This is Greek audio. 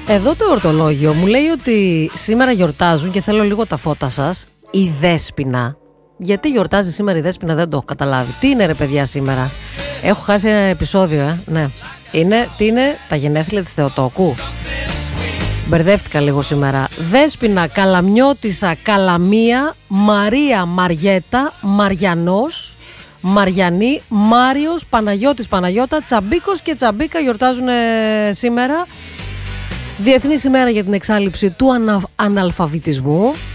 Εδώ το ορτολόγιο μου λέει ότι σήμερα γιορτάζουν, και θέλω λίγο τα φώτα σας, η Δέσποινα. Γιατί γιορτάζει σήμερα η Δέσποινα, δεν το έχω καταλάβει. Τι είναι ρε παιδιά σήμερα? Έχω χάσει ένα επεισόδιο, ναι. Τι είναι τα γενέθλια της Θεοτόκου? Μπερδεύτηκα λίγο σήμερα. Δέσποινα, Καλαμιώτισσα, Καλαμία, Μαρία, Μαριέτα, Μαριανός, Μαριανή, Μάριος, Παναγιώτης, Παναγιώτα, Τσαμπίκος και Τσαμπίκα γιορτάζουν σήμερα. Διεθνής ημέρα για την εξάλληψη του αναλφαβητισμού.